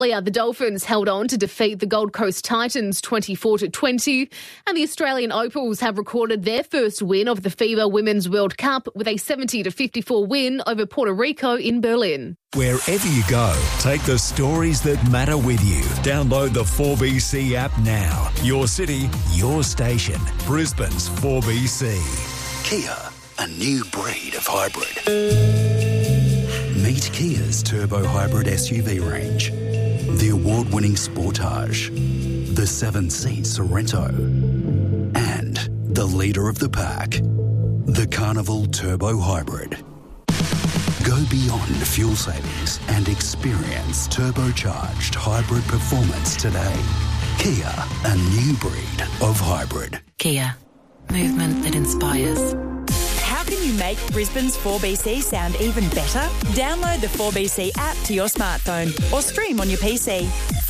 Leah, the Dolphins held on to defeat the Gold Coast Titans 24-20, and the Australian Opals have recorded their first win of the FIBA Women's World Cup with a 70-54 win over Puerto Rico in Berlin. Wherever you go, take the stories that matter with you. Download the 4BC app now. Your city, your station. Brisbane's 4BC. Kia, a new breed of hybrid. Meet Kia's turbo hybrid SUV range. The award-winning Sportage, the 7-seat Sorento, and the leader of the pack, the Carnival Turbo Hybrid. Go beyond fuel savings and experience turbocharged hybrid performance today. Kia, a new breed of hybrid. Kia, movement that inspires. How can you make Brisbane's 4BC sound even better? Download the 4BC app to your smartphone or stream on your PC.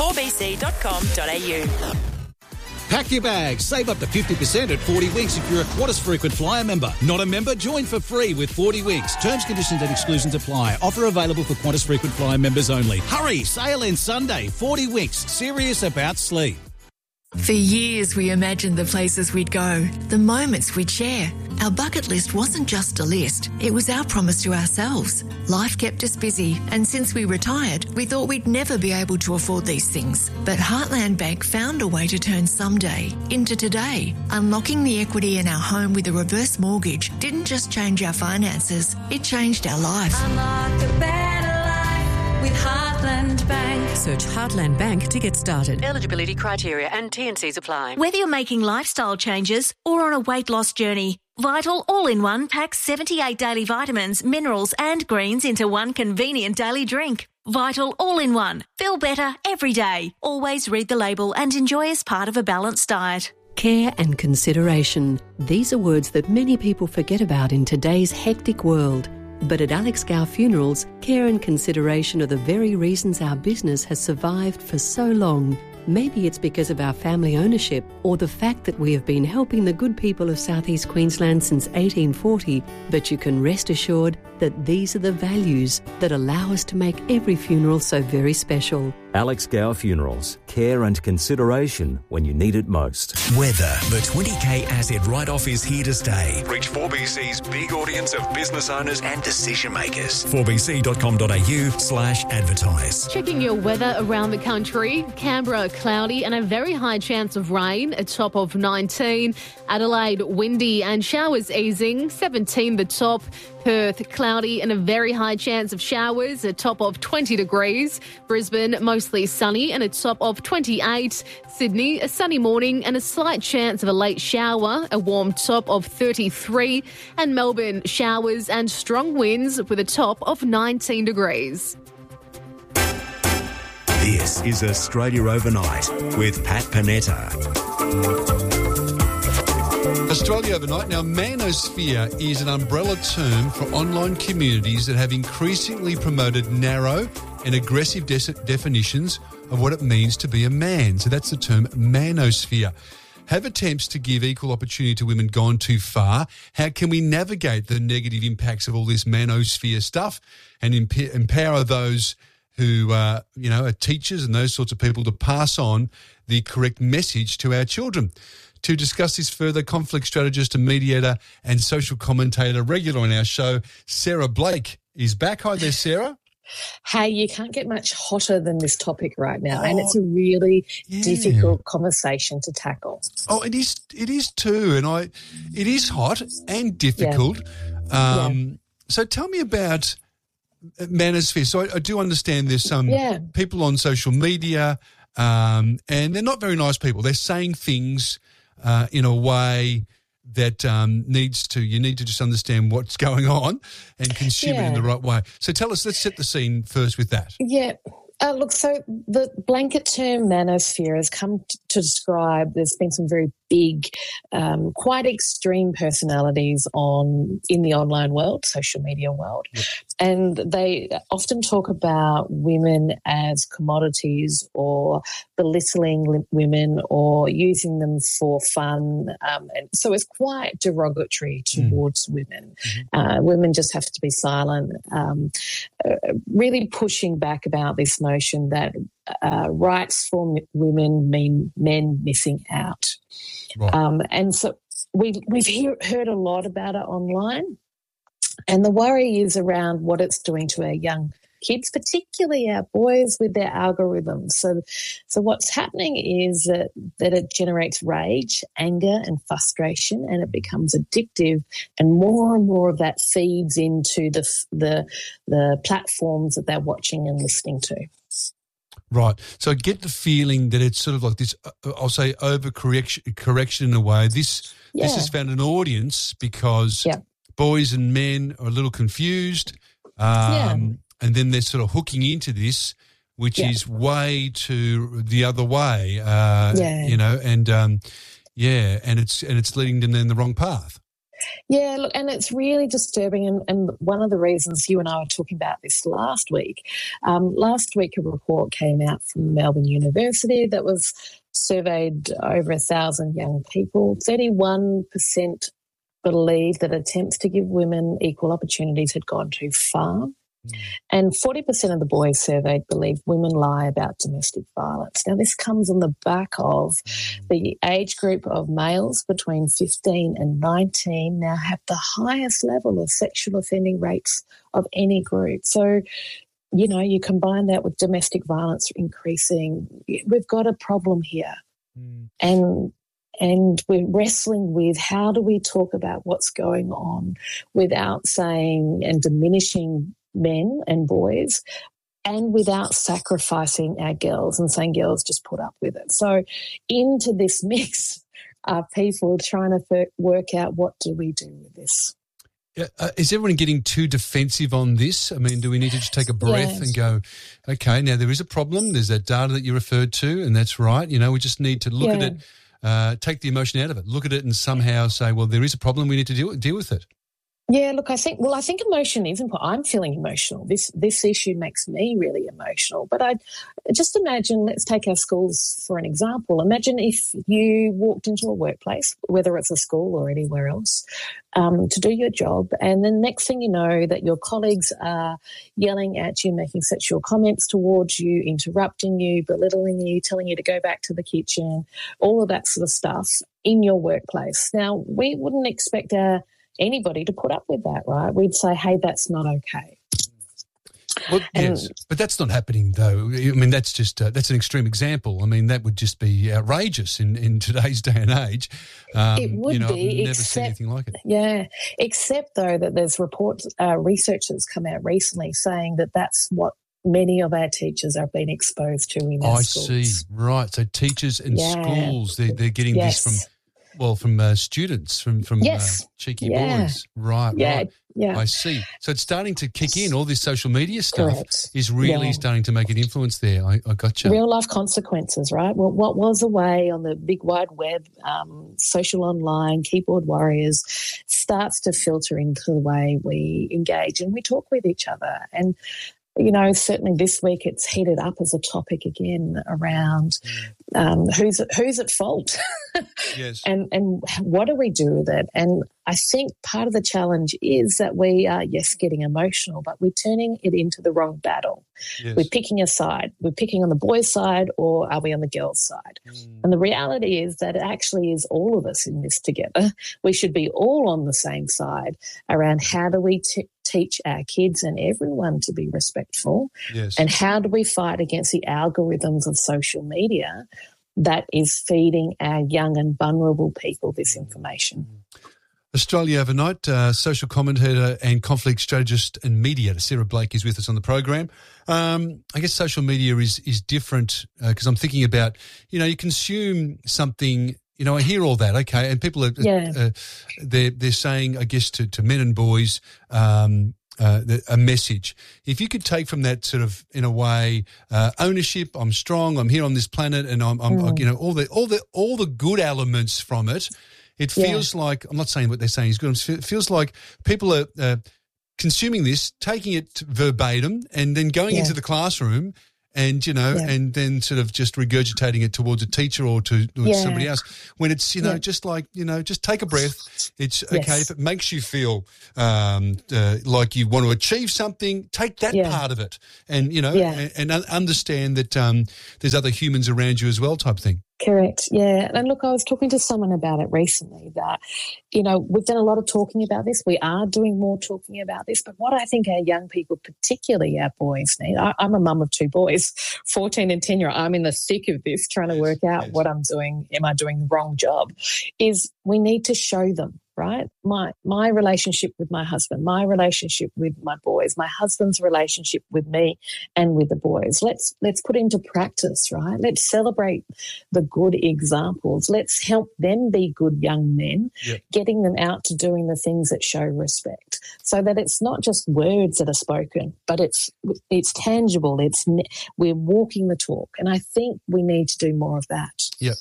4bc.com.au. Pack your bags. Save up to 50% at 40 Winks if you're a Qantas frequent flyer member. Not a member? Join for free with 40 Winks. Terms, conditions and exclusions apply. Offer available for Qantas frequent flyer members only. Hurry! Sale ends Sunday. 40 Winks. Serious about sleep. For years, we imagined the places we'd go, the moments we'd share. Our bucket list wasn't just a list, it was our promise to ourselves. Life kept us busy, and since we retired, we thought we'd never be able to afford these things. But Heartland Bank found a way to turn someday into today. Unlocking the equity in our home with a reverse mortgage didn't just change our finances, it changed our life. Unlock a better life with Heartland Bank. Search Heartland Bank to get started. Eligibility criteria and T&Cs apply. Whether you're making lifestyle changes or on a weight loss journey, Vital All-in-One packs 78 daily vitamins, minerals and greens into one convenient daily drink. Vital All-in-One. Feel better every day. Always read the label and enjoy as part of a balanced diet. Care and consideration. These are words that many people forget about in today's hectic world. But at Alex Gow Funerals, care and consideration are the very reasons our business has survived for so long. Maybe it's because of our family ownership or the fact that we have been helping the good people of Southeast Queensland since 1840, but you can rest assured that these are the values that allow us to make every funeral so very special. Alex Gow Funerals. Care and consideration when you need it most. Weather. The 20K asset write-off is here to stay. Reach 4BC's big audience of business owners and decision makers. 4bc.com.au/advertise. Checking your weather around the country. Canberra, cloudy and a very high chance of rain, a top of 19. Adelaide, windy and showers easing, 17 the top. Perth, cloudy and a very high chance of showers, a top of 20 degrees. Brisbane, mostly sunny and a top of 28. Sydney, a sunny morning and a slight chance of a late shower, a warm top of 33. And Melbourne, showers and strong winds with a top of 19 degrees. This is Australia Overnight with Pat Panetta. Australia Overnight. Now, manosphere is an umbrella term for online communities that have increasingly promoted narrow and aggressive definitions of what it means to be a man. So that's the term manosphere. Have attempts to give equal opportunity to women gone too far? How can we navigate the negative impacts of all this manosphere stuff and empower those who, are teachers and those sorts of people to pass on the correct message to our children? To discuss this further, conflict strategist and mediator and social commentator, regular on our show, Sarah Blake is back. Hi there, Sarah. Hey, you can't get much hotter than this topic right now, and it's a really difficult conversation to tackle. Oh, it is too, and it is hot and difficult. So tell me about manosphere. So I do understand there's some people on social media, and they're not very nice people. They're saying things in a way that you need to just understand what's going on and consume it in the right way. So tell us, let's set the scene first with that. Yeah. Look, so the blanket term manosphere has come to describe, there's been some very big, quite extreme personalities in the online world, social media world. Yep. And they often talk about women as commodities or belittling women or using them for fun. And so it's quite derogatory towards women. Women just have to be silent, really pushing back about this notion that rights for women mean men missing out. Right. And so we've heard a lot about it online, and the worry is around what it's doing to our young kids, particularly our boys with their algorithms. So what's happening is that it generates rage, anger and frustration, and it becomes addictive, and more of that feeds into the platforms that they're watching and listening to. Right. So I get the feeling that it's sort of like this, I'll say overcorrection in a way. This has found an audience because boys and men are a little confused. And then they're sort of hooking into this, which is way to the other way, you know, and it's leading them down the wrong path. Yeah, look, and it's really disturbing, and one of the reasons you and I were talking about this last week. Last week a report came out from Melbourne University that was surveyed over 1,000 young people. 31% believed that attempts to give women equal opportunities had gone too far. And 40% of the boys surveyed believe women lie about domestic violence. Now, this comes on the back of the age group of males between 15 and 19 now have the highest level of sexual offending rates of any group. So, you know, you combine that with domestic violence increasing, we've got a problem here. And we're wrestling with how do we talk about what's going on without saying and diminishing men and boys, and without sacrificing our girls and saying girls just put up with it. So into this mix are people trying to work out what do we do with this. Is everyone getting too defensive on this? I mean, do we need to just take a breath and go, okay, now there is a problem. There's that data that you referred to, and that's right. You know, we just need to look at it, take the emotion out of it, look at it and somehow say, well, there is a problem. We need to deal with it. Yeah, look, I think emotion is important. I'm feeling emotional. This issue makes me really emotional. But I just imagine, let's take our schools for an example. Imagine if you walked into a workplace, whether it's a school or anywhere else, to do your job, and then next thing you know that your colleagues are yelling at you, making sexual comments towards you, interrupting you, belittling you, telling you to go back to the kitchen, all of that sort of stuff in your workplace. Now, we wouldn't expect anybody to put up with that, right? We'd say, hey, that's not okay. Well, yes, but that's not happening, though. I mean, that's just that's an extreme example. I mean, that would just be outrageous in today's day and age. It would be. I've never seen anything like it. Yeah, except though that there's research that's come out recently saying that that's what many of our teachers are being exposed to in our schools. I see. Right. So teachers and schools, they're getting this from students, from cheeky boys. Right. Yeah. I see. So it's starting to kick in. All this social media stuff is really starting to make an influence there. I got you. Real life consequences, right? Well, what was a way on the big wide web, social online, keyboard warriors, starts to filter into the way we engage and we talk with each other. And you know, certainly this week it's heated up as a topic again around who's at fault yes. and what do we do with it? And I think part of the challenge is that we are, getting emotional, but we're turning it into the wrong battle. Yes. We're picking a side. We're picking on the boys' side, or are we on the girls' side? And the reality is that it actually is all of us in this together. We should be all on the same side around how do we teach our kids and everyone to be respectful, and how do we fight against the algorithms of social media that is feeding our young and vulnerable people this information. Australia Overnight, social commentator and conflict strategist and mediator Sarah Blake is with us on the program. I guess social media is different because I'm thinking about, you consume something, I hear all that, okay, and people are they're saying, I guess, to men and boys a message. If you could take from that sort of, in a way, ownership, I'm strong, I'm here on this planet, and I'm all the good elements from it. It feels like, I'm not saying what they're saying is good, it feels like people are consuming this, taking it verbatim, and then going into the classroom and, and then sort of just regurgitating it towards a teacher or to somebody else, when it's, just like, just take a breath. It's okay if it makes you feel like you want to achieve something, take that part of it and, and understand that there's other humans around you as well type thing. Correct, yeah. And look, I was talking to someone about it recently that, we've done a lot of talking about this. We are doing more talking about this. But what I think our young people, particularly our boys, need, I'm a mum of 2 boys, 14 and 10-year-old. I'm in the thick of this trying to work out what I'm doing. Am I doing the wrong job? Is we need to show them. Right? My relationship with my husband, my relationship with my boys, my husband's relationship with me and with the boys. Let's put into practice, right? Let's celebrate the good examples. Let's help them be good young men, getting them out to doing the things that show respect, so that it's not just words that are spoken, but it's tangible. We're walking the talk, and I think we need to do more of that. Yep.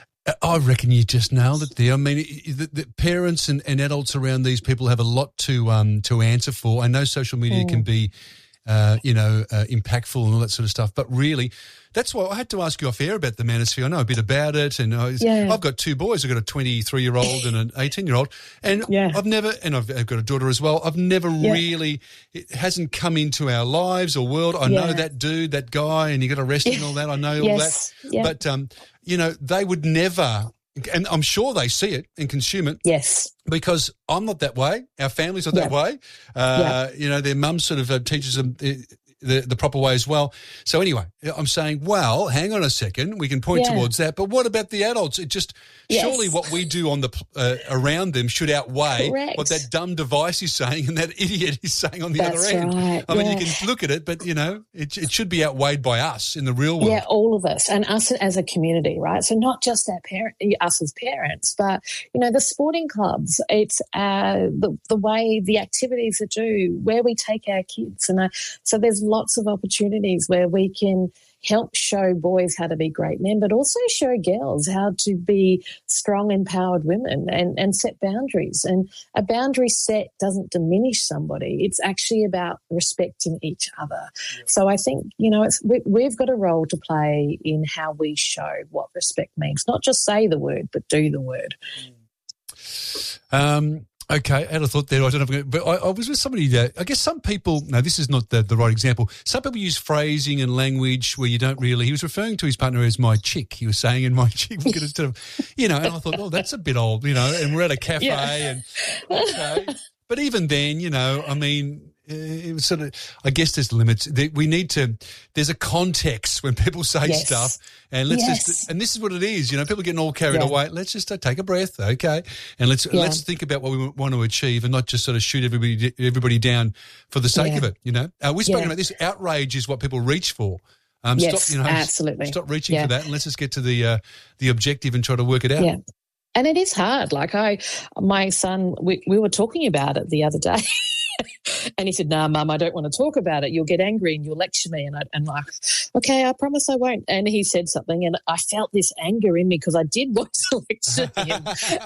I reckon you just nailed it there. I mean, the parents and adults around these people have a lot to answer for. I know social media can be, impactful and all that sort of stuff, but really, that's why I had to ask you off air about the manosphere. I know a bit about it, and I've got 2 boys. I've got a 23-year-old and an 18-year-old, and I've got a daughter as well. I've never really, it hasn't come into our lives or world. I know that dude, that guy, and he got arrested and all that. I know all that, but they would never. And I'm sure they see it and consume it. Yes. Because I'm not that way. Our family's not that way. Their mum sort of teaches them the proper way as well. So anyway, I'm saying, well, hang on a second. We can point towards that. But what about the adults? It just surely what we do on the around them should outweigh what that dumb device is saying and that idiot is saying on the other end. Right. I mean, you can look at it, but, it should be outweighed by us in the real world. Yeah, all of us, and us as a community, right? So not just us as parents, but, the sporting clubs, it's the way, the activities that do, where we take our kids. And so there's lots of opportunities where we can help show boys how to be great men, but also show girls how to be strong, empowered women and set boundaries. And a boundary set doesn't diminish somebody. It's actually about respecting each other. Yeah. So I think, we've got a role to play in how we show what respect means, not just say the word, but do the word. Okay, I had a thought there. I don't know, but I was with somebody that I guess some people. No, this is not the right example. Some people use phrasing and language where you don't really. He was referring to his partner as my chick. He was saying, "And my chick," instead of, and I thought, oh, that's a bit old, And we're at a cafe, and okay. But even then, I mean. It was sort of, I guess there's limits. We need to, there's a context when people say stuff, and let's just, and this is what it is, people getting all carried away. Let's just take a breath, okay? And let's think about what we want to achieve and not just sort of shoot everybody down for the sake of it, We've spoken about this. Outrage is what people reach for. Absolutely. Stop reaching for that, and let's just get to the objective and try to work it out. Yeah. And it is hard. Like my son, we were talking about it the other day. And he said, "No, Mum, I don't want to talk about it. You'll get angry and you'll lecture me." And I'm like, "Okay, I promise I won't." And he said something, and I felt this anger in me because I did want to lecture him,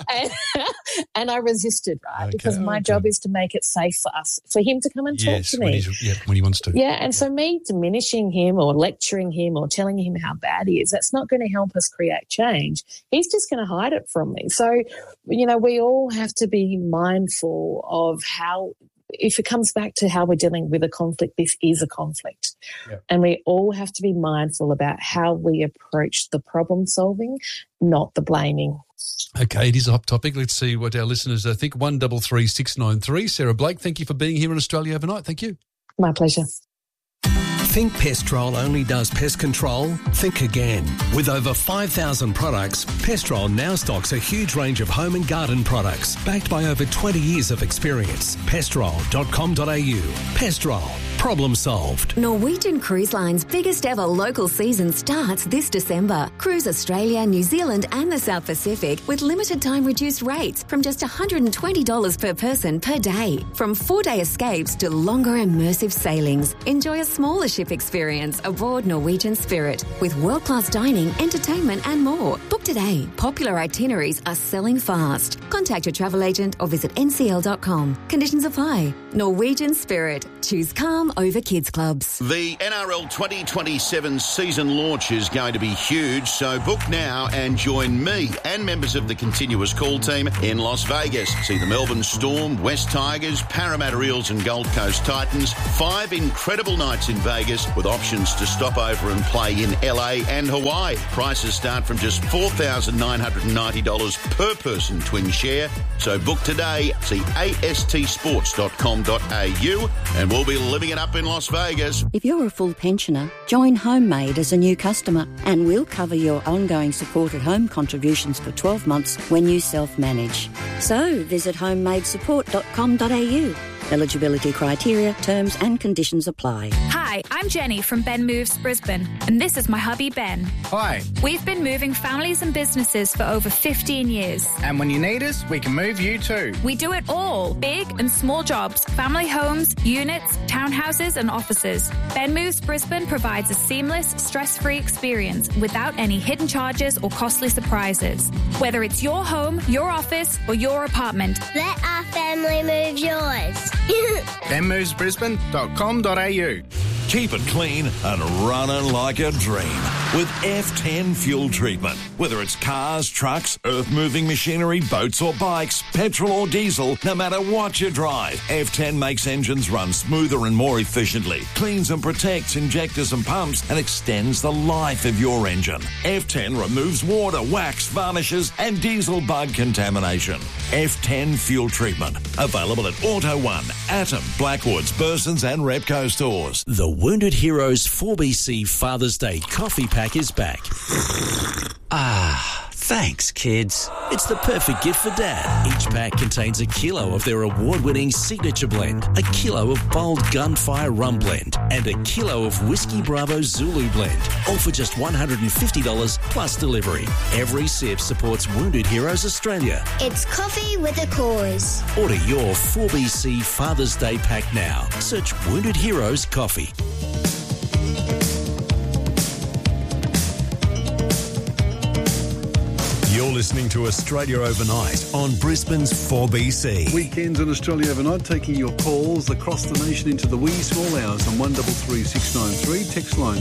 and I resisted, right? Because my job is to make it safe for him to come and talk to me. When he wants to. Yeah, and so me diminishing him or lecturing him or telling him how bad he is, that's not going to help us create change. He's just going to hide it from me. So, we all have to be mindful of how. If it comes back to how we're dealing with a conflict, this is a conflict. Yeah. And we all have to be mindful about how we approach the problem solving, not the blaming. Okay, it is a hot topic. Let's see what our listeners think. 133693. Sarah Blake, thank you for being here in Australia Overnight. Thank you. My pleasure. Think Pestrol only does pest control? Think again. With over 5,000 products, Pestrol now stocks a huge range of home and garden products, backed by over 20 years of experience. Pestrol.com.au. Pestrol. Problem solved. Norwegian Cruise Line's biggest ever local season starts this December. Cruise Australia, New Zealand and the South Pacific with limited time reduced rates from just $120 per person per day. From 4-day escapes to longer immersive sailings. Enjoy a smaller ship experience aboard Norwegian Spirit with world-class dining, entertainment and more. Book today. Popular itineraries are selling fast. Contact your travel agent or visit ncl.com. Conditions apply. Norwegian Spirit. Choose calm over kids clubs. The NRL 2027 season launch is going to be huge, so book now and join me and members of the continuous call team in Las Vegas. See the Melbourne Storm, West Tigers, Parramatta Eels and Gold Coast Titans. 5 incredible nights in Vegas with options to stop over and play in LA and Hawaii. Prices start from just $4,990 per person twin share. So book today. See astsports.com.au and we'll be living it up in Las Vegas. If you're a full pensioner, join Homemade as a new customer and we'll cover your ongoing supported home contributions for 12 months when you self-manage. So visit homemadesupport.com.au. Eligibility criteria, terms and conditions apply. Hi, I'm Jenny from Ben Moves Brisbane, and this is my hubby Ben. Hi. We've been moving families and businesses for over 15 years. And when you need us, we can move you too. We do it all, big and small jobs, family homes, units, townhouses and offices. Ben Moves Brisbane provides a seamless, stress-free experience without any hidden charges or costly surprises. Whether it's your home, your office or your apartment. Let our family move yours. benmovesbrisbane.com.au. Keep it clean and running like a dream with F10 fuel treatment. Whether it's cars, trucks, earth-moving machinery, boats or bikes, petrol or diesel, no matter what you drive, F10 makes engines run smoother and more efficiently, cleans and protects injectors and pumps, and extends the life of your engine. F10 removes water, wax, varnishes, and diesel bug contamination. F10 fuel treatment. Available at Auto One, Atom, Blackwoods, Burson's and Repco stores. The Wounded Heroes 4BC Father's Day coffee pack is back. Thanks, kids. It's the perfect gift for Dad. Each pack contains a kilo of their award-winning signature blend, a kilo of bold Gunfire Rum Blend, and a kilo of Whiskey Bravo Zulu Blend, all for just $150 plus delivery. Every sip supports Wounded Heroes Australia. It's coffee with a cause. Order your 4BC Father's Day pack now. Search Wounded Heroes Coffee. You're listening to Australia Overnight on Brisbane's 4BC. Weekends on Australia Overnight, taking your calls across the nation into the wee small hours on 133693. Text line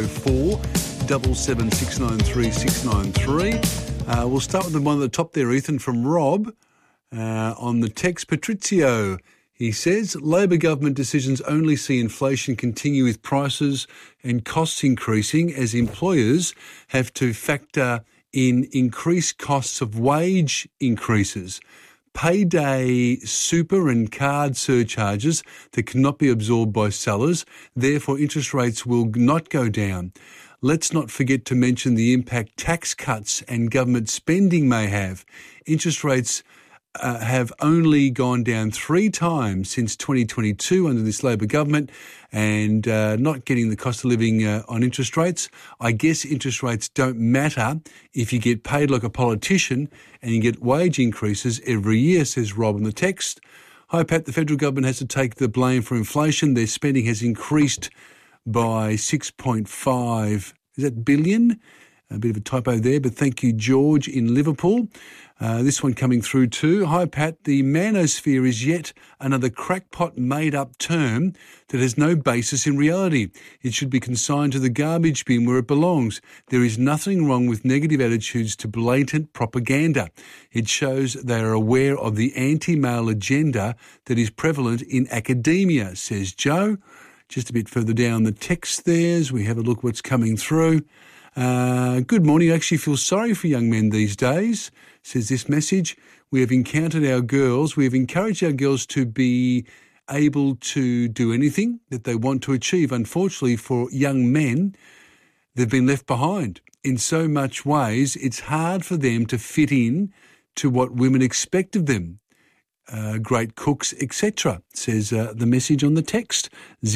0477693693. We'll start with the one at the top there, Ethan, from Rob. On the text, Patrizio, he says, Labor government decisions only see inflation continue with prices and costs increasing as employers have to factor in increased costs of wage increases, payday super and card surcharges that cannot be absorbed by sellers. Therefore, interest rates will not go down. Let's not forget to mention the impact tax cuts and government spending may have. Interest rates have only gone down 3 times since 2022 under this Labor government, and not getting the cost of living on interest rates. I guess interest rates don't matter if you get paid like a politician and you get wage increases every year, says Rob in the text. Hi, Pat, the federal government has to take the blame for inflation. Their spending has increased by 6.5 billion? A bit of a typo there, but thank you, George in Liverpool. This one coming through too. Hi, Pat. The manosphere is yet another crackpot made-up term that has no basis in reality. It should be consigned to the garbage bin where it belongs. There is nothing wrong with negative attitudes to blatant propaganda. It shows they are aware of the anti-male agenda that is prevalent in academia, says Joe. Just a bit further down the text there as we have a look what's coming through. Good morning. I actually feel sorry for young men these days, says this message. We have encountered our girls. We have encouraged our girls to be able to do anything that they want to achieve. Unfortunately, for young men, they've been left behind. In so much ways, it's hard for them to fit in to what women expect of them. Great cooks, etc., says the message on the text,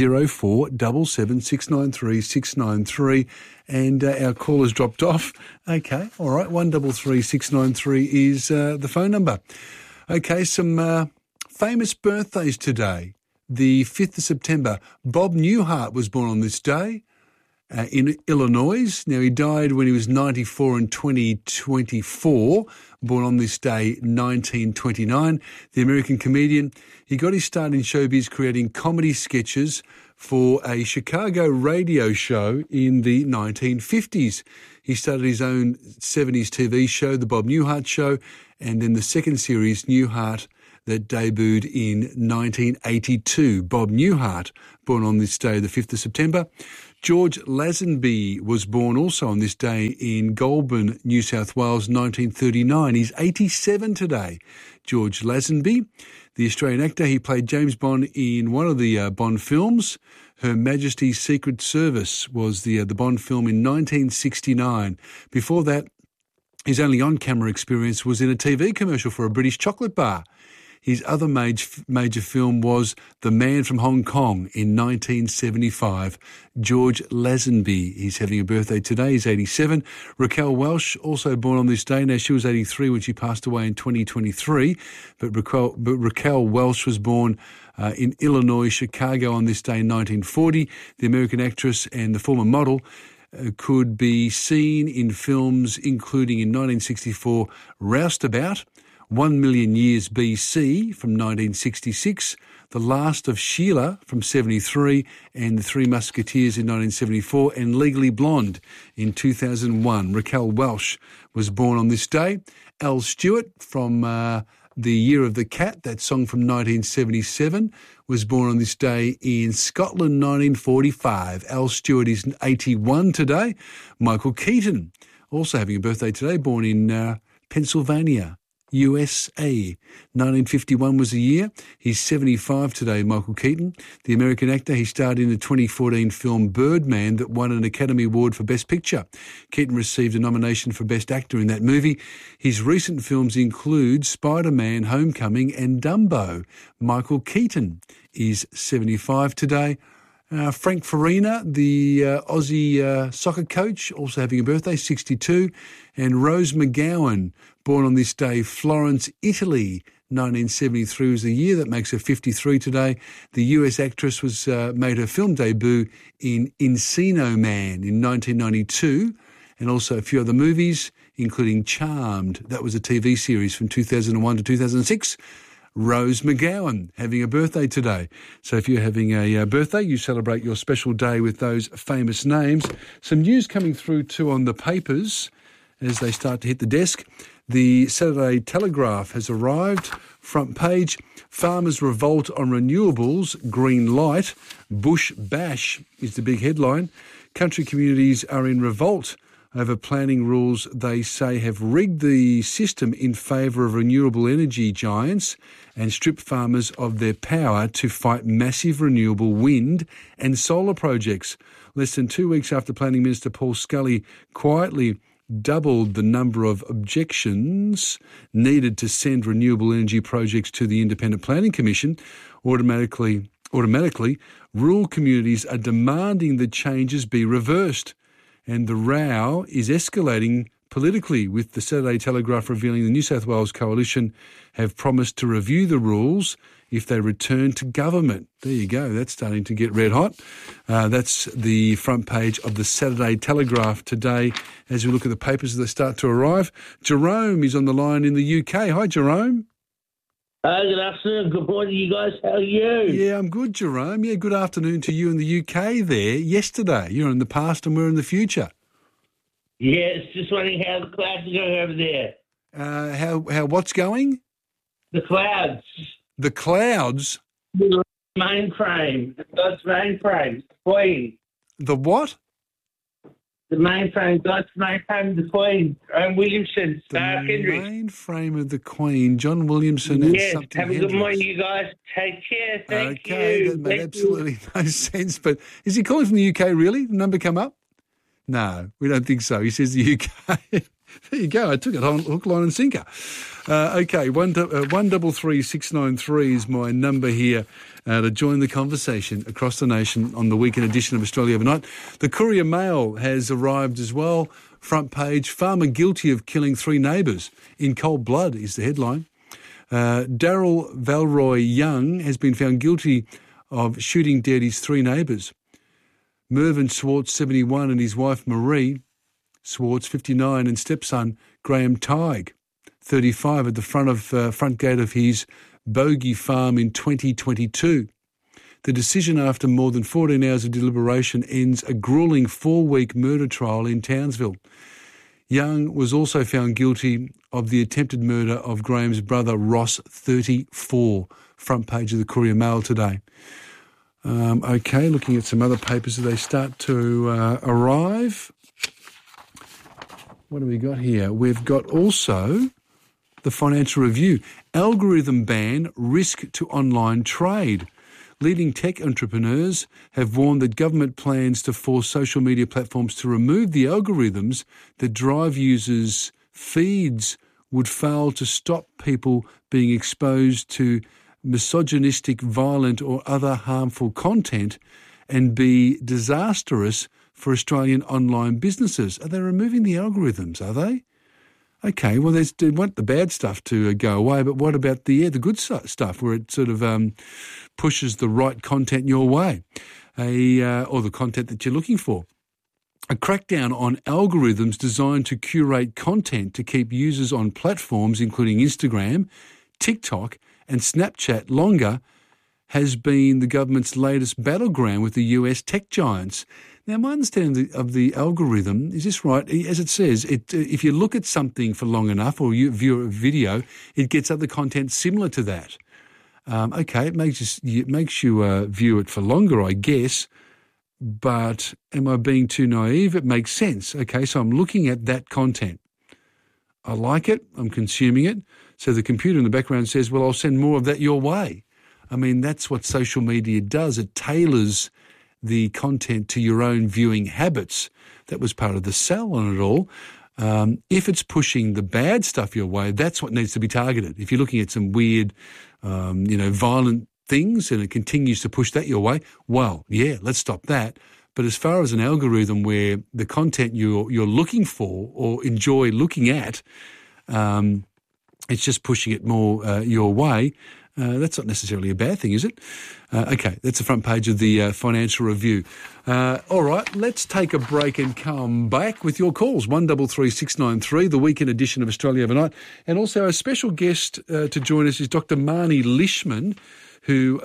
0477693693, and our call has dropped off. Okay, all right, 133693 is the phone number. Okay, some famous birthdays today. The 5th of September, Bob Newhart was born on this day. in Illinois. Now, he died when he was 94 in 2024, born on this day, 1929. The American comedian. He got his start in showbiz creating comedy sketches for a Chicago radio show in the 1950s. He started his own 70s TV show, The Bob Newhart Show, and then the second series, Newhart, that debuted in 1982. Bob Newhart, born on this day, the 5th of September. George Lazenby was born also on this day in Goulburn, New South Wales, 1939. He's 87 today. George Lazenby, the Australian actor, he played James Bond in one of the Bond films. Her Majesty's Secret Service was the Bond film in 1969. Before that, his only on-camera experience was in a TV commercial for a British chocolate bar. His other major film was The Man from Hong Kong in 1975. George Lazenby, he's having a birthday today. He's 87. Raquel Welch, also born on this day. Now, she was 83 when she passed away in 2023. But Raquel Welch was born in Illinois, Chicago on this day in 1940. The American actress and the former model could be seen in films including in 1964, Roustabout, 1 Million Years BC from 1966, The Last of Sheila from 73, and The Three Musketeers in 1974, and Legally Blonde in 2001. Raquel Welch was born on this day. Al Stewart from The Year of the Cat, that song from 1977, was born on this day in Scotland, 1945. Al Stewart is 81 today. Michael Keaton, also having a birthday today, born in Pennsylvania, USA. 1951 was the year. He's 75 today, Michael Keaton. The American actor, he starred in the 2014 film Birdman that won an Academy Award for Best Picture. Keaton received a nomination for Best Actor in that movie. His recent films include Spider-Man, Homecoming and Dumbo. Michael Keaton is 75 today. Frank Farina, the Aussie soccer coach, also having a birthday, 62. And Rose McGowan, born on this day, Florence, Italy, 1973 was the year. That makes her 53 today. The US actress was made her film debut in Encino Man in 1992, and also a few other movies, including Charmed. That was a TV series from 2001 to 2006. Rose McGowan having a birthday today. So if you're having a birthday, you celebrate your special day with those famous names. Some news coming through too on the papers as they start to hit the desk. The Saturday Telegraph has arrived. Front page, farmers revolt on renewables, green light. Bush bash is the big headline. Country communities are in revolt over planning rules they say have rigged the system in favour of renewable energy giants and stripped farmers of their power to fight massive renewable wind and solar projects. Less than 2 weeks after Planning Minister Paul Scully quietly doubled the number of objections needed to send renewable energy projects to the Independent Planning Commission, automatically, rural communities are demanding the changes be reversed. And the row is escalating politically, with the Saturday Telegraph revealing the New South Wales Coalition have promised to review the rules if they return to government. There you go. That's starting to get red hot. That's the front page of the Saturday Telegraph today as we look at the papers as they start to arrive. Jerome is on the line in the UK. Hi, Jerome. Good afternoon. Good morning, you guys. How are you? Yeah, I'm good, Jerome. Yeah, good afternoon to you in the UK there. Yesterday, you're in the past and we're in the future. Yeah, it's just wondering how the clouds are going over there. How what's going? The clouds. The clouds? The mainframe. God's mainframe. Queen. The what? The mainframe. God's mainframe. The Queen. Williamson. The Hendricks. mainframe of the Queen. John Williamson and yes, something have a good morning, you guys. Take care. Thank you. Okay, that made absolutely no sense. But is he calling from the UK, really? The number come up? No, we don't think so. He says the UK. There you go. I took it on hook, line and sinker. Okay, 133693 is my number here to join the conversation across the nation on the weekend edition of Australia Overnight. The Courier Mail has arrived as well. Front page, farmer guilty of killing 3 neighbours in cold blood is the headline. Daryl Valroy Young has been found guilty of shooting dead his 3 neighbours. Mervyn Swartz, 71, and his wife Marie Swartz, 59, and stepson Graham Tighe, 35, at the front gate of his Bogey farm in 2022. The decision, after more than 14 hours of deliberation, ends a gruelling 4-week murder trial in Townsville. Young was also found guilty of the attempted murder of Graham's brother Ross, 34. Front page of the Courier Mail today. Okay, looking at some other papers as they start to arrive. What have we got here? We've got also the Financial Review. Algorithm ban, risk to online trade. Leading tech entrepreneurs have warned that government plans to force social media platforms to remove the algorithms that drive users' feeds would fail to stop people being exposed to misogynistic, violent or other harmful content and be disastrous for Australian online businesses. Are they removing the algorithms, are they? Okay, well, they want the bad stuff to go away, but what about the good stuff where it sort of pushes the right content your way, or the content that you're looking for? A crackdown on algorithms designed to curate content to keep users on platforms including Instagram, TikTok and Snapchat longer has been the government's latest battleground with the US tech giants. Now, my understanding of the algorithm, is this right? As it says, if you look at something for long enough or you view a video, it gets other content similar to that. Okay, it makes you view it for longer, I guess, but am I being too naive? It makes sense. Okay, so I'm looking at that content. I like it, I'm consuming it, so the computer in the background says, well, I'll send more of that your way. I mean, that's what social media does. It tailors the content to your own viewing habits. That was part of the sell on it all. If it's pushing the bad stuff your way, that's what needs to be targeted. If you're looking at some weird, violent things and it continues to push that your way, well, yeah, let's stop that. But as far as an algorithm where the content you're looking for or enjoy looking at, it's just pushing it more your way, that's not necessarily a bad thing, is it? Okay, that's the front page of the Financial Review. All right, let's take a break and come back with your calls. 133 693, the weekend edition of Australia Overnight. And also our special guest to join us is Dr. Marnie Lishman, who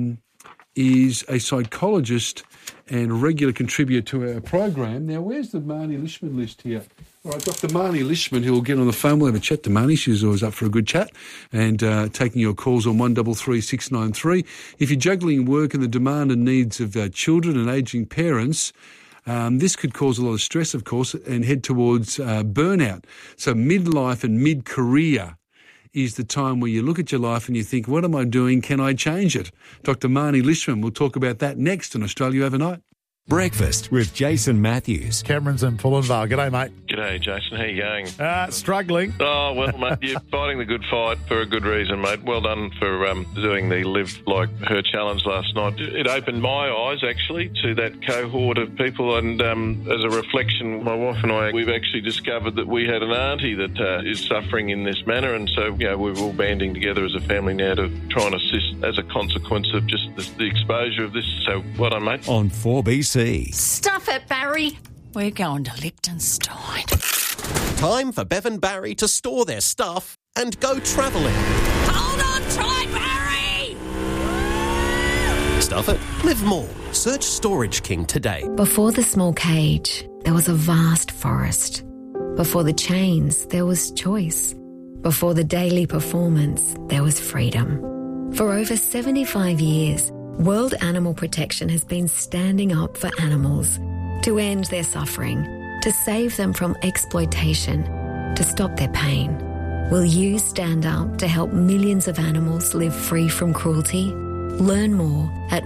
is a psychologist and regular contributor to our program. Now, where's the Marnie Lishman list here? All right, Dr. Marnie Lishman, who will get on the phone. We'll have a chat to Marnie. She's always up for a good chat. And taking your calls on 133 693. If you're juggling work and the demand and needs of children and ageing parents, this could cause a lot of stress, of course, and head towards burnout. So midlife and mid-career is the time where you look at your life and you think, what am I doing? Can I change it? Dr. Marnie Lishman will talk about that next on Australia Overnight. Breakfast with Jason Matthews. Cameron's in Pullenvale. G'day, mate. G'day, Jason. How you going? Struggling. Oh, well, mate, you're fighting the good fight for a good reason, mate. Well done for doing the Live Like Her challenge last night. It opened my eyes, actually, to that cohort of people. And as a reflection, my wife and I, we've actually discovered that we had an auntie that is suffering in this manner. And so, we're all banding together as a family now to try and assist as a consequence of just the exposure of this. So, well done, mate. On 4BC. Stuff it, Barry. We're going to Liechtenstein. Time for Bev and Barry to store their stuff and go travelling. Hold on tight, Barry! Stuff it. Live more. Search Storage King today. Before the small cage, there was a vast forest. Before the chains, there was choice. Before the daily performance, there was freedom. For over 75 years, World Animal Protection has been standing up for animals to end their suffering, to save them from exploitation, to stop their pain. Will you stand up to help millions of animals live free from cruelty? Learn more at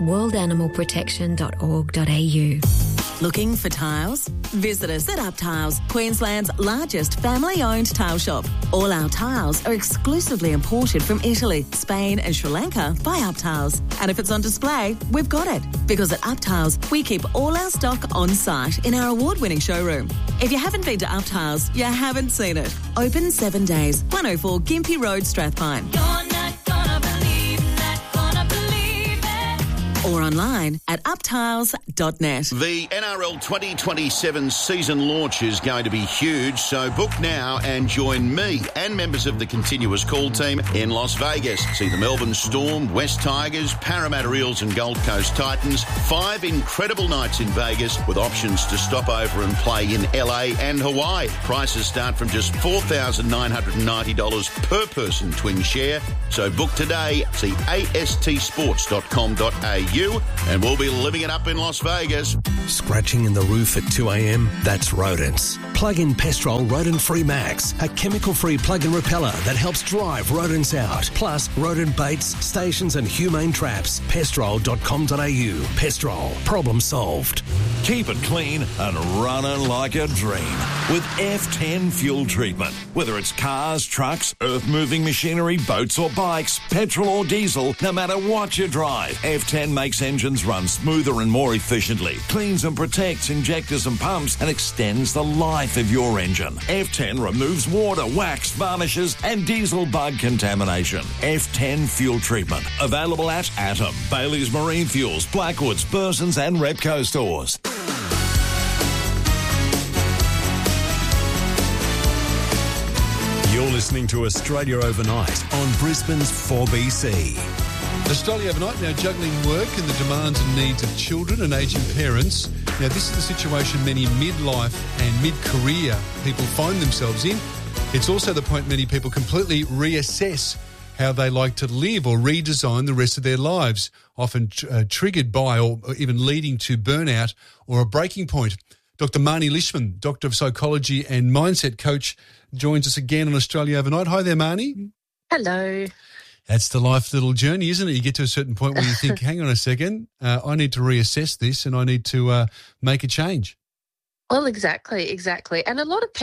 worldanimalprotection.org.au. Looking for tiles? Visit us at Up Tiles, Queensland's largest family-owned tile shop. All our tiles are exclusively imported from Italy, Spain and Sri Lanka by Up Tiles. And if it's on display, we've got it. Because at Up Tiles, we keep all our stock on site in our award-winning showroom. If you haven't been to Up Tiles, you haven't seen it. Open 7 days, 104 Gympie Road, Strathpine. You're not gonna believe, not gonna believe it. or online at uptiles.net. The NRL 2027 season launch is going to be huge, so book now and join me and members of the continuous call team in Las Vegas. See the Melbourne Storm, West Tigers, Parramatta Eels and Gold Coast Titans. 5 incredible nights in Vegas with options to stop over and play in LA and Hawaii. Prices start from just $4,990 per person twin share. So book today. See astsports.com.au and we'll be living it up in Las Vegas. Scratching in the roof at 2 a.m? That's rodents. Plug in Pestrol Rodent Free Max, a chemical-free plug-in repeller that helps drive rodents out. Plus, rodent baits, stations and humane traps. Pestrol.com.au. Pestrol. Problem solved. Keep it clean and running like a dream with F10 fuel treatment. Whether it's cars, trucks, earth-moving machinery, boats or bikes, petrol or diesel, no matter what you drive, F10 makes engines run smoother and more efficiently, cleans and protects injectors and pumps, and extends the life of your engine. F10 removes water, wax, varnishes, and diesel bug contamination. F10 fuel treatment. Available at Atom, Bailey's Marine Fuels, Blackwoods, Burson's, and Repco stores. You're listening to Australia Overnight on Brisbane's 4BC. Australia Overnight now juggling work and the demands and needs of children and ageing parents. Now, this is the situation many midlife and mid-career people find themselves in. It's also the point many people completely reassess how they like to live or redesign the rest of their lives, often triggered by or even leading to burnout or a breaking point. Dr. Marnie Lishman, Doctor of Psychology and Mindset Coach, joins us again on Australia Overnight. Hi there, Marnie. Hello. That's the life little journey, isn't it? You get to a certain point where you think, hang on a second, I need to reassess this and I need to make a change. Well, exactly. And a lot of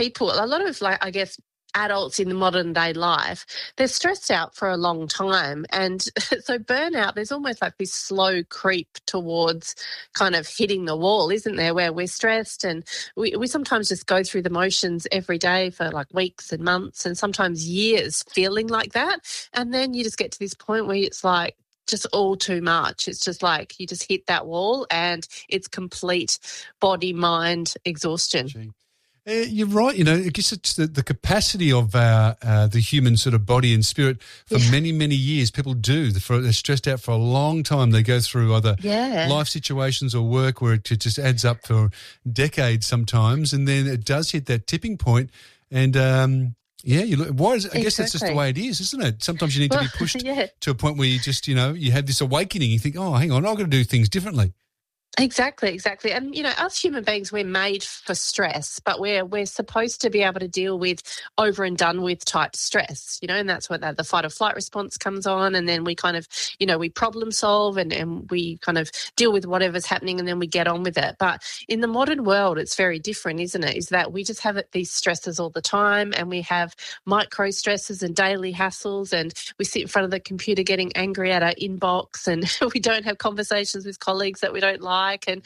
adults in the modern day life, they're stressed out for a long time. And so burnout, there's almost like this slow creep towards kind of hitting the wall, isn't there, where we're stressed and we sometimes just go through the motions every day for like weeks and months and sometimes years feeling like that. And then you just get to this point where it's like, just all too much. It's just like you just hit that wall and it's complete body-mind exhaustion. You're right. I guess it's the capacity of the human sort of body and spirit for many, many years. People they're stressed out for a long time. They go through other life situations or work where it just adds up for decades sometimes. And then it does hit that tipping point. And, you look. I guess that's just the way it is, isn't it? Sometimes you need to be pushed to a point where you just, you have this awakening. You think, oh, hang on, I've got to do things differently. Exactly. And, us human beings, we're made for stress, but we're supposed to be able to deal with over and done with type stress, and that's where the fight or flight response comes on. And then we kind of, we problem solve and we kind of deal with whatever's happening and then we get on with it. But in the modern world, it's very different, isn't it? Is that we just have these stresses all the time and we have micro stresses and daily hassles and we sit in front of the computer getting angry at our inbox and we don't have conversations with colleagues that we don't like. And,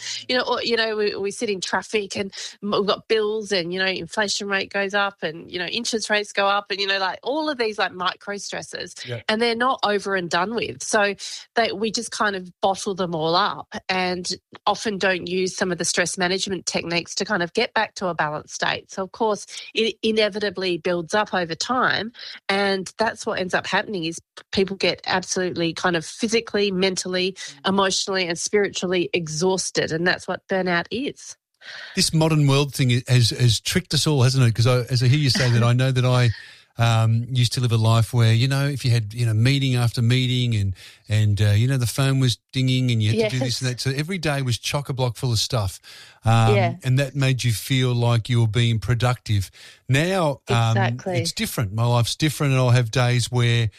we sit in traffic and we've got bills and, inflation rate goes up and, interest rates go up and, all of these micro stresses and they're not over and done with. So we just kind of bottle them all up and often don't use some of the stress management techniques to kind of get back to a balanced state. So, of course, it inevitably builds up over time and that's what ends up happening is people get absolutely kind of physically, mentally, emotionally and spiritually exhausted. And that's what burnout is. This modern world thing has tricked us all, hasn't it? Because as I hear you say that, I know that I used to live a life where, if you had, meeting after meeting and the phone was dinging and you had to do this and that. So every day was chock-a-block full of stuff. And that made you feel like you were being productive. Now it's different. My life's different and I'll have days where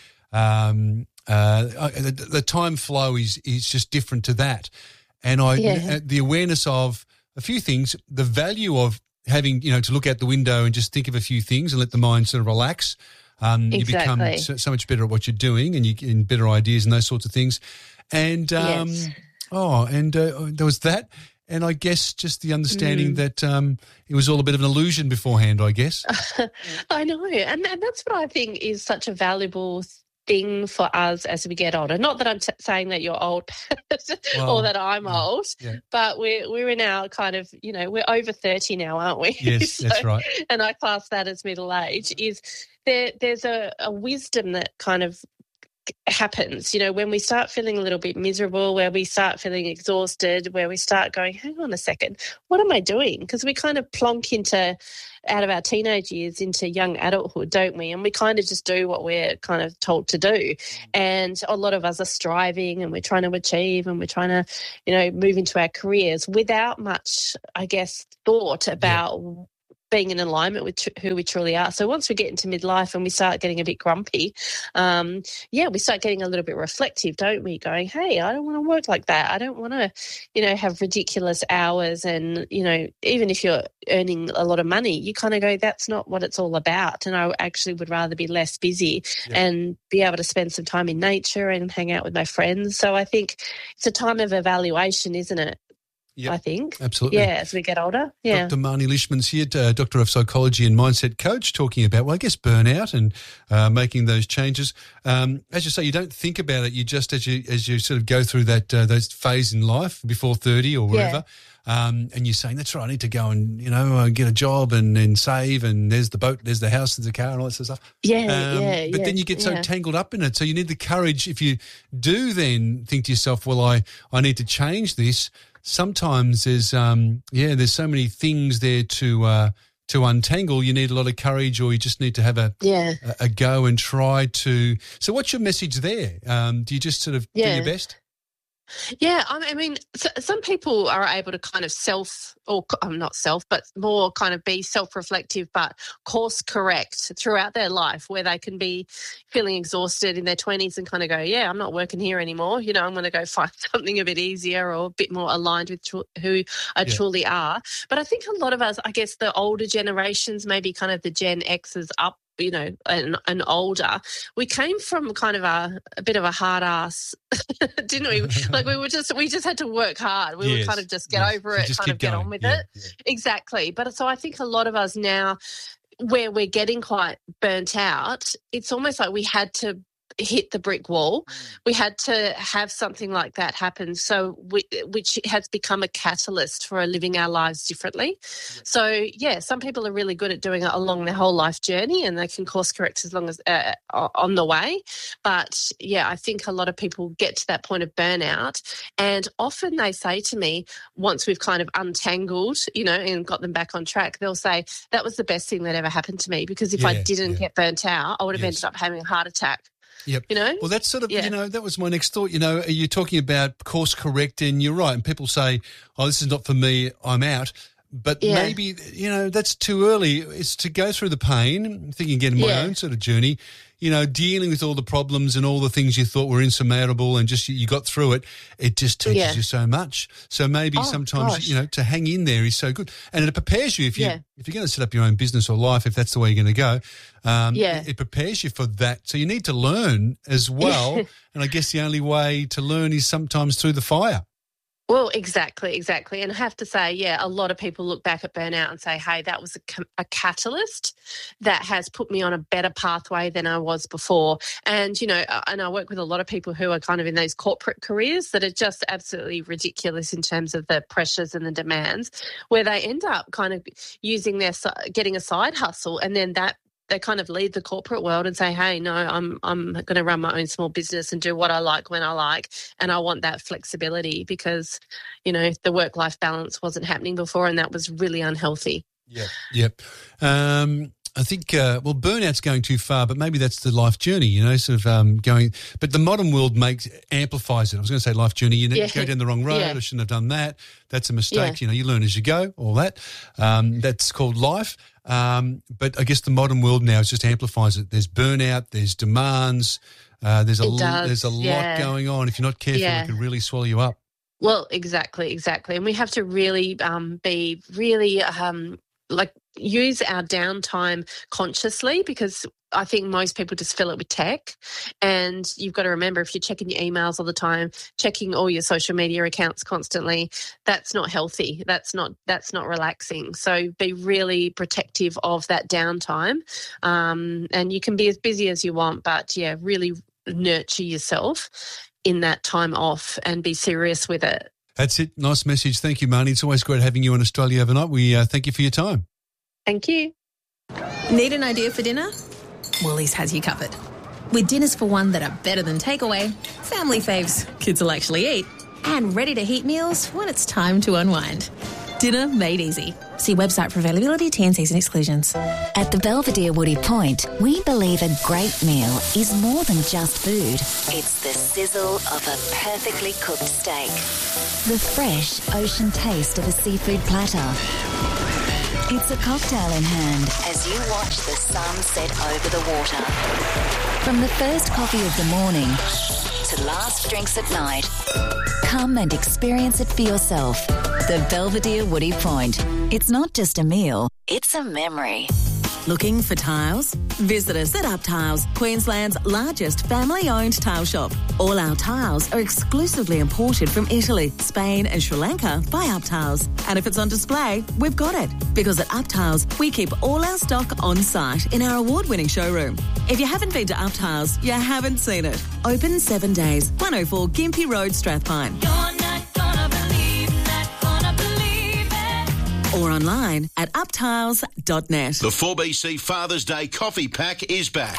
the time flow is just different to that. And the awareness of a few things, the value of having, to look out the window and just think of a few things and let the mind sort of relax. You become so much better at what you're doing and you get better ideas and those sorts of things. And, there was that. And I guess just the understanding that it was all a bit of an illusion beforehand, I guess. I know. And that's what I think is such a valuable thing for us as we get older. Not that I'm saying that you're old or that I'm old, but we're in our kind of, we're over 30 now, aren't we? Yes, that's right. And I class that as middle age. Is there's a wisdom that kind of happens, when we start feeling a little bit miserable, where we start feeling exhausted, where we start going, hang on a second, what am I doing? Because we kind of plonk out of our teenage years into young adulthood, don't we? And we kind of just do what we're kind of told to do. And a lot of us are striving and we're trying to achieve and we're trying to, move into our careers without much, I guess, thought about being in alignment with who we truly are. So once we get into midlife and we start getting a bit grumpy, we start getting a little bit reflective, don't we? Going, hey, I don't want to work like that. I don't want to, have ridiculous hours. And, even if you're earning a lot of money, you kind of go, that's not what it's all about. And I actually would rather be less busy and be able to spend some time in nature and hang out with my friends. So I think it's a time of evaluation, isn't it? Yep. I think. Absolutely. Yeah, as we get older. Yeah. Dr. Marnie Lishman's here, Doctor of Psychology and Mindset Coach, talking about, burnout and making those changes. As you say, you don't think about it. You just, as you sort of go through that those phase in life before 30 or wherever, and you're saying, that's right, I need to go and, get a job and save, and there's the boat, there's the house, there's the car and all that sort of stuff. But then you get so tangled up in it. So you need the courage. If you do then think to yourself, well, I need to change this, sometimes there's there's so many things there to untangle. You need a lot of courage, or you just need to have a go and try to. So, what's your message there? Do you just sort of do your best? Yeah, I mean, some people are able to kind of but more kind of be self-reflective, but course correct throughout their life, where they can be feeling exhausted in their 20s and kind of go, I'm not working here anymore. I'm going to go find something a bit easier or a bit more aligned with who I truly are. But I think a lot of us, I guess the older generations, maybe kind of the Gen X's up, and older, we came from kind of a bit of a hard ass, didn't we? Like we just had to work hard. We would kind of just get over it, kind of get on with it. Yeah. Exactly. But so I think a lot of us now, where we're getting quite burnt out, it's almost like we had to hit the brick wall. We had to have something like that happen, which has become a catalyst for living our lives differently. So, some people are really good at doing it along their whole life journey, and they can course correct as long as on the way. But, I think a lot of people get to that point of burnout, and often they say to me, once we've kind of untangled, and got them back on track, they'll say, that was the best thing that ever happened to me, because if I didn't get burnt out, I would have ended up having a heart attack. Yep. Well, that's sort of, that was my next thought. You're talking about course correct, and you're right. And people say, oh, this is not for me, I'm out. But maybe, that's too early. It's to go through the pain, thinking again, my own sort of journey, dealing with all the problems and all the things you thought were insurmountable, and just you got through it. It just teaches you so much. So maybe sometimes, to hang in there is so good. And it prepares you if you're going to set up your own business or life, if that's the way you're going to go. It prepares you for that. So you need to learn as well. And I guess the only way to learn is sometimes through the fire. Well, exactly. And I have to say, a lot of people look back at burnout and say, hey, that was a catalyst that has put me on a better pathway than I was before. And, and I work with a lot of people who are kind of in those corporate careers that are just absolutely ridiculous in terms of the pressures and the demands, where they end up kind of getting a side hustle, and then they kind of leave the corporate world and say, hey, no, I'm going to run my own small business and do what I like when I like, and I want that flexibility because, the work-life balance wasn't happening before, and that was really unhealthy. Yep. I think, burnout's going too far, but maybe that's the life journey, going. But the modern world amplifies it. I was going to say life journey. You go down the wrong road. I shouldn't have done that. That's a mistake. You learn as you go, all that. That's called life. But I guess the modern world now just amplifies it. There's burnout, there's demands, there's a lot going on. If you're not careful, it can really swallow you up. Well, exactly. And we have to really be really use our downtime consciously, because I think most people just fill it with tech. And you've got to remember, if you're checking your emails all the time, checking all your social media accounts constantly, that's not healthy. That's not relaxing. So be really protective of that downtime. And you can be as busy as you want, but really nurture yourself in that time off and be serious with it. That's it. Nice message. Thank you, Marnie. It's always great having you on Australia Overnight. We thank you for your time. Thank you. Need an idea for dinner? Woolies has you covered. With dinners for one that are better than takeaway, family faves kids will actually eat, and ready-to-heat meals when it's time to unwind. Dinner made easy. See website for availability, T&Cs and exclusions. At the Belvedere Woody Point, we believe a great meal is more than just food. It's the sizzle of a perfectly cooked steak, the fresh ocean taste of a seafood platter. It's a cocktail in hand as you watch the sun set over the water. From the first coffee of the morning to last drinks at night, come and experience it for yourself. The Belvedere Woody Point. It's not just a meal, it's a memory. Looking for tiles? Visit us at Up Tiles, Queensland's largest family-owned tile shop. All our tiles are exclusively imported from Italy, Spain and Sri Lanka by Up Tiles. And if it's on display, we've got it. Because at Up Tiles, we keep all our stock on site in our award-winning showroom. If you haven't been to Up Tiles, you haven't seen it. Open 7 days, 104 Gympie Road, Strathpine. Or online at uptiles.net. The 4BC Father's Day coffee pack is back.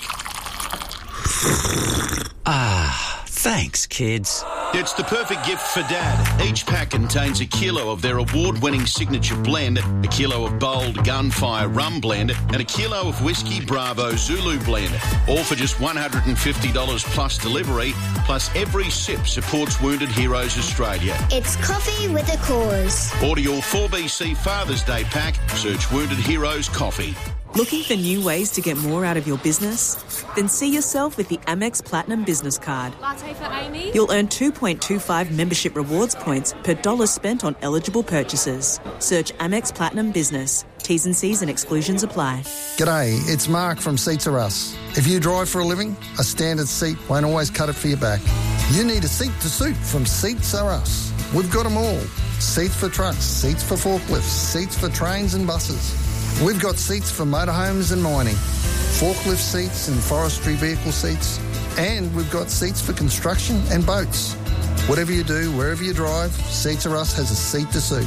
Thanks, kids. It's the perfect gift for Dad. Each pack contains a kilo of their award-winning signature blend, a kilo of bold Gunfire Rum Blend, and a kilo of Whiskey Bravo Zulu Blend. All for just $150 plus delivery, plus every sip supports Wounded Heroes Australia. It's coffee with a cause. Order your 4BC Father's Day pack. Search Wounded Heroes Coffee. Looking for new ways to get more out of your business? Then see yourself with the Amex Platinum Business Card. Latte for Amy. You'll earn 2.25 membership rewards points per dollar spent on eligible purchases. Search Amex Platinum Business. T's and C's and exclusions apply. G'day, it's Mark from Seats Are Us. If you drive for a living, a standard seat won't always cut it for your back. You need a seat to suit from Seats Are Us. We've got them all. Seats for trucks, seats for forklifts, seats for trains and buses. We've got seats for motorhomes and mining, forklift seats and forestry vehicle seats, and we've got seats for construction and boats. Whatever you do, wherever you drive, Seats Are Us has a seat to suit.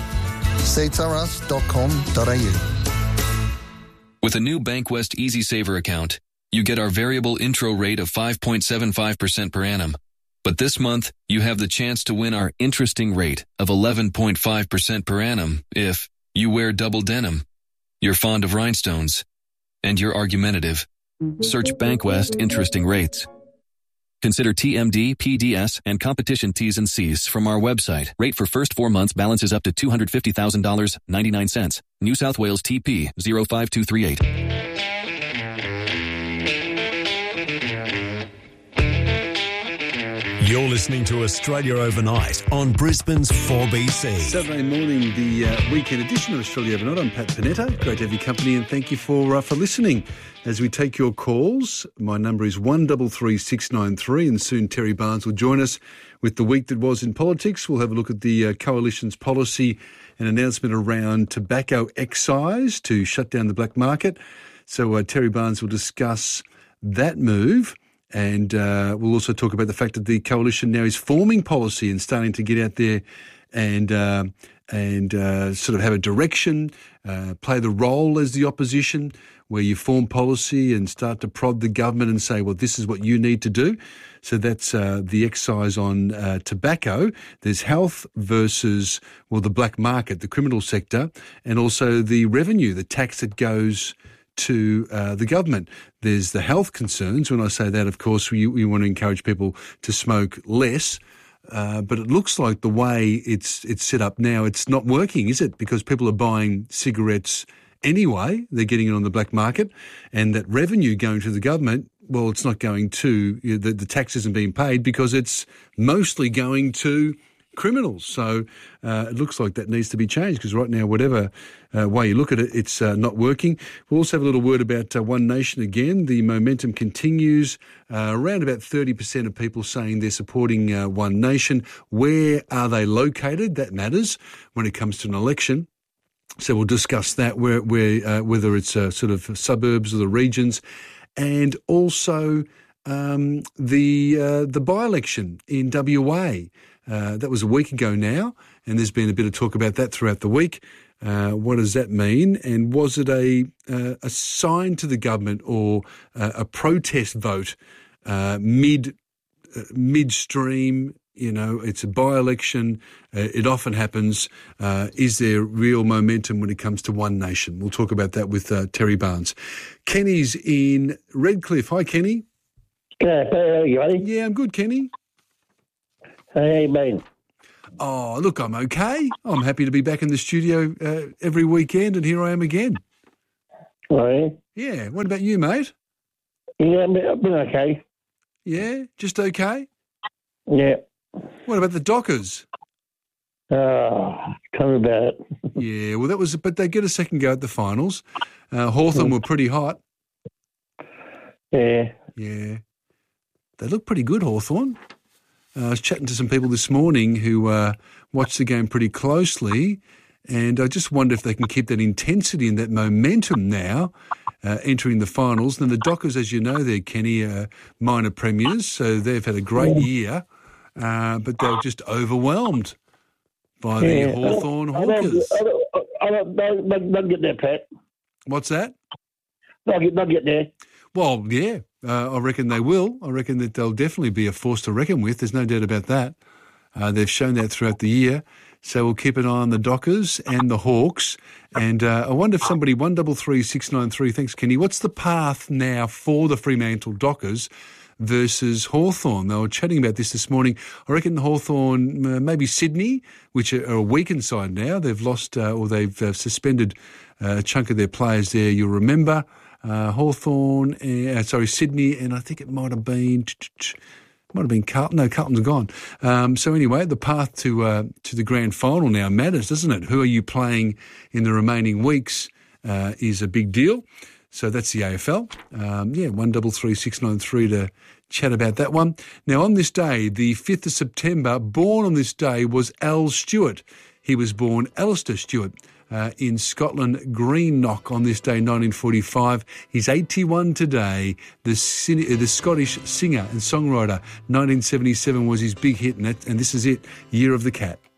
seatsareus.com.au. With a new Bankwest Easy Saver account, you get our variable intro rate of 5.75% per annum. But this month, you have the chance to win our interesting rate of 11.5% per annum if you wear double denim, you're fond of rhinestones, and you're argumentative. Search Bankwest Interesting Rates. Consider TMD, PDS, and competition T's and C's from our website. Rate for first 4 months balances up to $250,000, 99 cents. New South Wales TP 05238. You're listening to Australia Overnight on Brisbane's 4BC. Saturday morning, the weekend edition of Australia Overnight. I'm Pat Panetta. Great to have your company, and thank you for listening. As we take your calls, my number is 133693, and soon Terry Barnes will join us with the week that was in politics. We'll have a look at the Coalition's policy and announcement around tobacco excise to shut down the black market. So Terry Barnes will discuss that move. And we'll also talk about the fact that the Coalition now is forming policy and starting to get out there and sort of have a direction, play the role as the opposition, where you form policy and start to prod the government and say, well, this is what you need to do. So that's the excise on tobacco. There's health versus, well, the black market, the criminal sector, and also the revenue, the tax that goes to the government. There's the health concerns. When I say that, of course, we want to encourage people to smoke less. But it looks like the way it's set up now, it's not working, is it? Because people are buying cigarettes anyway. They're getting it on the black market. And that revenue going to the government, well, it's not going to, the tax isn't being paid because it's mostly going to criminals. So it looks like that needs to be changed because right now, whatever way you look at it, it's not working. We'll also have a little word about One Nation again. The momentum continues. Around about 30% of people saying they're supporting One Nation. Where are they located? That matters when it comes to an election. So we'll discuss that, whether it's sort of suburbs or the regions. And also the by-election in WA. That was a week ago now, and there's been a bit of talk about that throughout the week. What does that mean? And was it a sign to the government or a protest vote midstream? You know, it's a by-election. It often happens. Is there real momentum when it comes to One Nation? We'll talk about that with Terry Barnes. Kenny's in Redcliffe. Hi, Kenny. G'day, how are you, buddy? Yeah, I'm good, Kenny. How you been? Oh, look, I'm okay. I'm happy to be back in the studio every weekend, and here I am again. Oh, yeah? Yeah. What about you, mate? Yeah, I've been okay. Yeah? Just okay? Yeah. What about the Dockers? Tell me about it. Yeah, well, but they get a second go at the finals. Hawthorn were pretty hot. Yeah. Yeah. They look pretty good, Hawthorn. I was chatting to some people this morning who watched the game pretty closely, and I just wonder if they can keep that intensity and that momentum now entering the finals. And the Dockers, as you know, they're Kenny minor premiers, so they've had a great year, but they were just overwhelmed by the Hawthorn Hawkers. I don't get there, Pat. What's that? They'll get there. Well, yeah, I reckon they will. I reckon that they'll definitely be a force to reckon with. There's no doubt about that. They've shown that throughout the year. So we'll keep an eye on the Dockers and the Hawks. And I wonder if somebody, 133693, thanks, Kenny, what's the path now for the Fremantle Dockers versus Hawthorn? They were chatting about this morning. I reckon Hawthorn, maybe Sydney, which are a weakened side now. They've lost or they've suspended a chunk of their players there, you'll remember. Sydney, and I think it might have been Carlton. No, Carlton's gone. So anyway, the path to the grand final now matters, doesn't it? Who are you playing in the remaining weeks is a big deal. So that's the AFL. 133693 to chat about that one. Now, on this day, the 5th of September, born on this day was Al Stewart. He was born Alistair Stewart. In Scotland, Greenock on this day, 1945. He's 81 today. The Scottish singer and songwriter, 1977 was his big hit, and this is it, Year of the Cat.